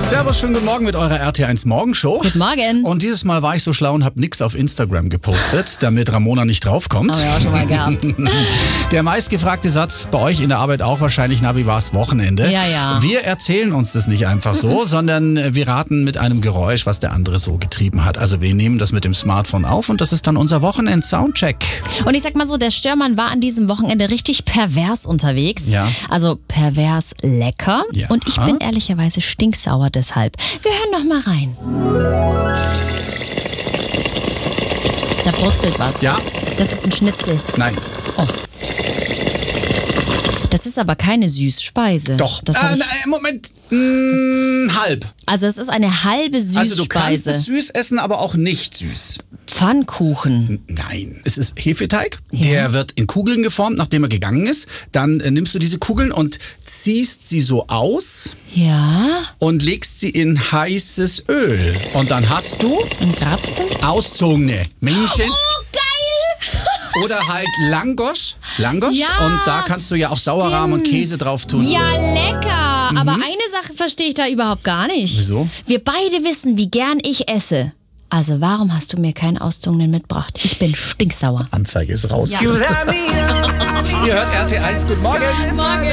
Servus, schönen guten Morgen mit eurer RT1 Morgenshow. Guten Morgen. Und dieses Mal war ich so schlau und habe nichts auf Instagram gepostet, damit Ramona nicht draufkommt. Haben wir auch schon mal gehabt. Der meistgefragte Satz bei euch in der Arbeit auch wahrscheinlich, na, wie war's Wochenende? Ja. Wir erzählen uns das nicht einfach so, sondern wir raten mit einem Geräusch, was der andere so getrieben hat. Also wir nehmen das mit dem Smartphone auf und das ist dann unser Wochenend-Soundcheck. Und ich sag mal so, der Störmann war an diesem Wochenende richtig pervers unterwegs. Ja. Also pervers lecker. Ja. Und ich bin ehrlicherweise stinksauer deshalb. Wir hören noch mal rein. Da brutzelt was. Ja. Das ist ein Schnitzel. Nein. Oh. Das ist aber keine Süßspeise. Doch. Das hab ich, Moment. Halb. also es ist eine halbe Süßspeise. Also du kannst es süß essen, aber auch nicht süß. Pfannkuchen. Nein, es ist Hefeteig. Der wird in Kugeln geformt, nachdem er gegangen ist. Dann nimmst du diese Kugeln und ziehst sie so aus Ja. und legst sie in heißes Öl. Und dann hast du Ein Grapfen. auszogene Männchen Oh, geil! oder halt Langos. Ja, Und da kannst du ja auch Sauerrahm und Käse drauf tun. Ja, lecker. Aber eine Sache verstehe ich da überhaupt gar nicht. Wieso? Wir beide wissen, wie gern ich esse. Also warum hast du mir keinen Auszogenen mitgebracht? Ich bin stinksauer. Anzeige ist raus. Ja. Ihr hört RT1, guten Morgen. Morgen.